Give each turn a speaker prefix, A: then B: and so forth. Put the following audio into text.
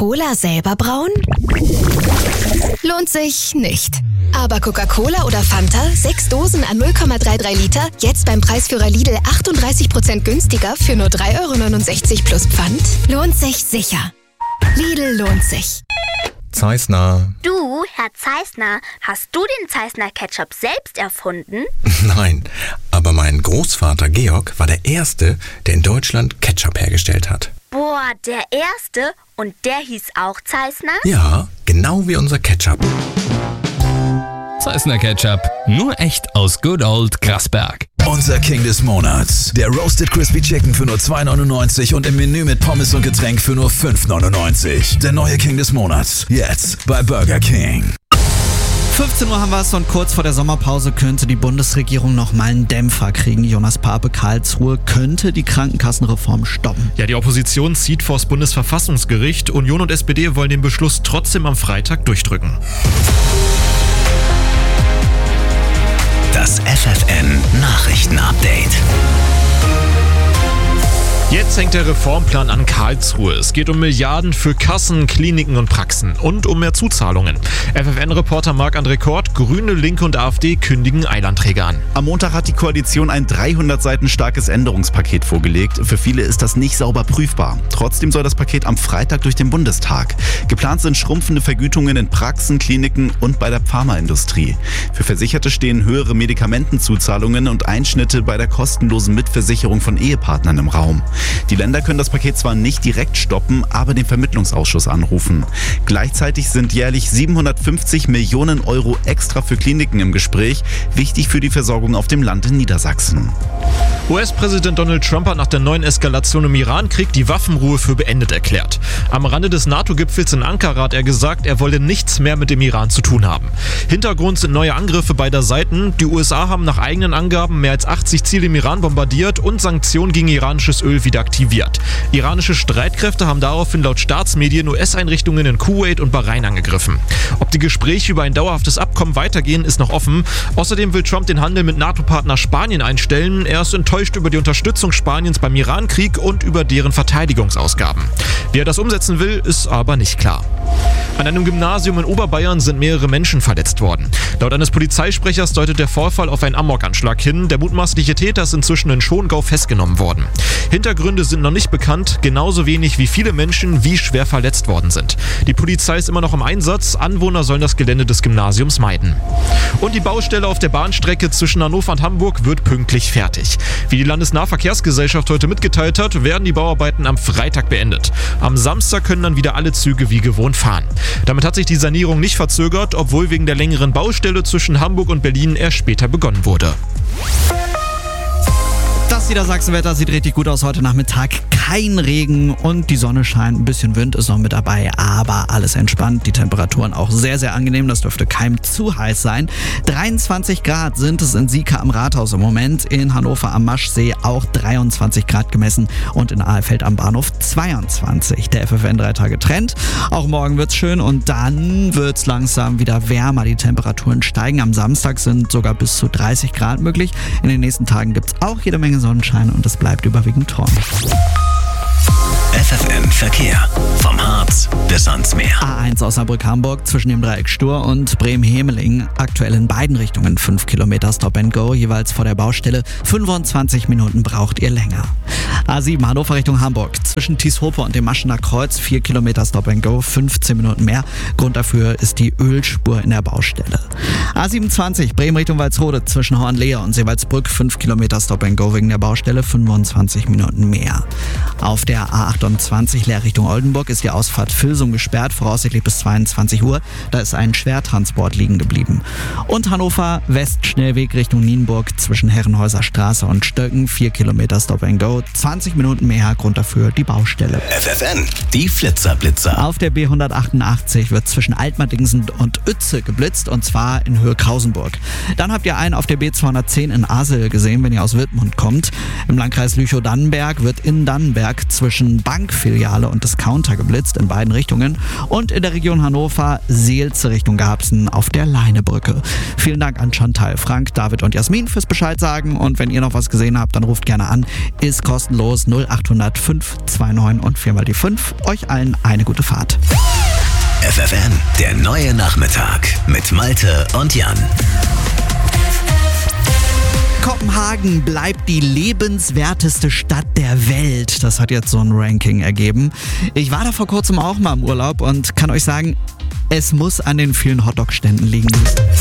A: Cola selber brauen? Lohnt sich nicht. Aber Coca-Cola oder Fanta, 6 Dosen an 0,33 Liter, jetzt beim Preisführer Lidl 38% günstiger für nur 3,69 € plus Pfand? Lohnt sich sicher. Lidl lohnt sich.
B: Zeissner.
C: Du, Herr Zeissner, hast du den Zeissner Ketchup selbst erfunden?
B: Nein, aber mein Großvater Georg war der Erste, der in Deutschland Ketchup hergestellt hat.
C: Boah, der Erste? Und der hieß auch Zeissner?
B: Ja, genau wie unser Ketchup.
D: Zeissner Ketchup, nur echt aus Good Old Grasberg.
E: Unser King des Monats. Der Roasted Crispy Chicken für nur 2,99 € und im Menü mit Pommes und Getränk für nur 5,99 €. Der neue King des Monats. Jetzt bei Burger King.
F: 15 Uhr haben wir es und kurz vor der Sommerpause könnte die Bundesregierung noch mal einen Dämpfer kriegen. Jonas Pape, Karlsruhe könnte die Krankenkassenreform stoppen.
G: Ja, die Opposition zieht vors Bundesverfassungsgericht. Union und SPD wollen den Beschluss trotzdem am Freitag durchdrücken.
E: Das FFN-Nachrichten-Update.
G: Jetzt hängt der Reformplan an Karlsruhe. Es geht um Milliarden für Kassen, Kliniken und Praxen und um mehr Zuzahlungen. FFN-Reporter Marc-André Kort, Grüne, Linke und AfD kündigen Eilanträge an.
H: Am Montag hat die Koalition ein 300 Seiten starkes Änderungspaket vorgelegt. Für viele ist das nicht sauber prüfbar. Trotzdem soll das Paket am Freitag durch den Bundestag. Geplant sind schrumpfende Vergütungen in Praxen, Kliniken und bei der Pharmaindustrie. Für Versicherte stehen höhere Medikamentenzuzahlungen und Einschnitte bei der kostenlosen Mitversicherung von Ehepartnern im Raum. Die Länder können das Paket zwar nicht direkt stoppen, aber den Vermittlungsausschuss anrufen. Gleichzeitig sind jährlich 750 Millionen € extra für Kliniken im Gespräch, wichtig für die Versorgung auf dem Land in Niedersachsen.
G: US-Präsident Donald Trump hat nach der neuen Eskalation im Irankrieg die Waffenruhe für beendet erklärt. Am Rande des NATO-Gipfels in Ankara hat er gesagt, er wolle nichts mehr mit dem Iran zu tun haben. Hintergrund sind neue Angriffe beider Seiten. Die USA haben nach eigenen Angaben mehr als 80 Ziele im Iran bombardiert und Sanktionen gegen iranisches Öl wieder aktiviert. Iranische Streitkräfte haben daraufhin laut Staatsmedien US-Einrichtungen in Kuwait und Bahrain angegriffen. Ob die Gespräche über ein dauerhaftes Abkommen weitergehen, ist noch offen. Außerdem will Trump den Handel mit NATO-Partner Spanien einstellen. Er ist enttäuscht über die Unterstützung Spaniens beim Irankrieg und über deren Verteidigungsausgaben. Wie er das umsetzen will, ist aber nicht klar. An einem Gymnasium in Oberbayern sind mehrere Menschen verletzt worden. Laut eines Polizeisprechers deutet der Vorfall auf einen Amokanschlag hin. Der mutmaßliche Täter ist inzwischen in Schongau festgenommen worden. Hintergründe sind noch nicht bekannt, genauso wenig wie viele Menschen wie schwer verletzt worden sind. Die Polizei ist immer noch im Einsatz, Anwohner sollen das Gelände des Gymnasiums meiden. Und die Baustelle auf der Bahnstrecke zwischen Hannover und Hamburg wird pünktlich fertig. Wie die Landesnahverkehrsgesellschaft heute mitgeteilt hat, werden die Bauarbeiten am Freitag beendet. Am Samstag können dann wieder alle Züge wie gewohnt fahren. Damit hat sich die Sanierung nicht verzögert, obwohl wegen der längeren Baustelle zwischen Hamburg und Berlin erst später begonnen wurde.
F: Das Niedersachsenwetter sieht richtig gut aus heute Nachmittag. Kein Regen und die Sonne scheint. Ein bisschen Wind ist noch mit dabei, aber alles entspannt. Die Temperaturen auch sehr, sehr angenehm. Das dürfte keinem zu heiß sein. 23 Grad sind es in Sieke am Rathaus im Moment. In Hannover am Maschsee auch 23 Grad gemessen und in Ahlfeld am Bahnhof 22. Der FFN 3 Tage Trend. Auch morgen wird's schön und dann wird's langsam wieder wärmer. Die Temperaturen steigen. Am Samstag sind sogar bis zu 30 Grad möglich. In den nächsten Tagen gibt's auch jede Menge Sonnenschein und es bleibt überwiegend trocken.
E: FFN Verkehr. Vom Harz bis ans Meer.
F: A1 Osnabrück-Hamburg zwischen dem Dreieck Stur und Bremen-Hemeling. Aktuell in beiden Richtungen 5 Kilometer Stop and Go, jeweils vor der Baustelle. 25 Minuten braucht ihr länger. A7 Hannover Richtung Hamburg. Zwischen Tieshope und dem Maschener Kreuz 4 Kilometer Stop and Go, 15 Minuten mehr. Grund dafür ist die Ölspur in der Baustelle. A27 Bremen Richtung Walsrode zwischen Hornlehe und Seewaldsbrück 5 Kilometer Stop and Go wegen der Baustelle, 25 Minuten mehr. Auf der A28 Leer Richtung Oldenburg ist die Ausfahrt Vilsum gesperrt, voraussichtlich bis 22 Uhr. Da ist ein Schwertransport liegen geblieben. Und Hannover West Schnellweg Richtung Nienburg zwischen Herrenhäuser Straße und Stöcken 4 Kilometer Stop and Go, 20 Minuten mehr, Grund dafür die Baustelle.
E: FFN, die Flitzerblitzer.
F: Auf der B188 wird zwischen Altmartingsen und Uetze geblitzt und zwar in Höhe Krausenburg. Dann habt ihr einen auf der B210 in Asel gesehen, wenn ihr aus Wittmund kommt. Im Landkreis Lüchow-Dannenberg wird in Dannenberg zwischen Bankfiliale und Discounter geblitzt in beiden Richtungen. Und in der Region Hannover, Seelze Richtung Garbsen auf der Leinebrücke. Vielen Dank an Chantal, Frank, David und Jasmin fürs Bescheid sagen. Und wenn ihr noch was gesehen habt, dann ruft gerne an. Ist kostenlos 0800 529 und 4 mal die 5. Euch allen eine gute Fahrt.
I: FFN, der neue Nachmittag mit Malte und Jan.
F: Kopenhagen bleibt die lebenswerteste Stadt der Welt. Das hat jetzt so ein Ranking ergeben. Ich war da vor kurzem auch mal im Urlaub und kann euch sagen, es muss an den vielen Hotdog-Ständen liegen.